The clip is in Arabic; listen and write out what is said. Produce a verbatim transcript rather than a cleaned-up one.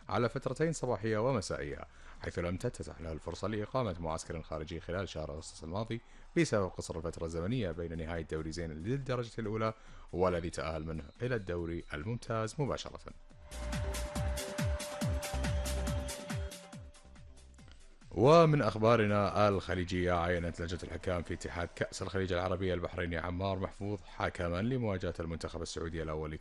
على فترتين صباحية ومسائية، حيث لم تتسح له الفرصة لإقامة معسكر خارجي خلال شهر أغسطس الماضي بسبب قصر الفترة الزمنية بين نهاية دوري زين للدرجة الأولى والذي تأهل منه إلى الدوري الممتاز مباشرة. ومن أخبارنا الخليجية، عينت لجنة الحكام في اتحاد كأس الخليج العربي البحريني عمار محفوظ حكما لمواجهة المنتخب السعودي الأول